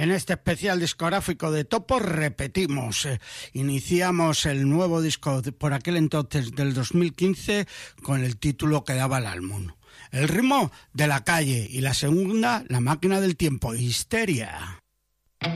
En este especial discográfico de Topo repetimos, iniciamos el nuevo disco por aquel entonces del 2015 con el título que daba el álbum. El ritmo de la calle y la segunda, La máquina del tiempo, Histeria.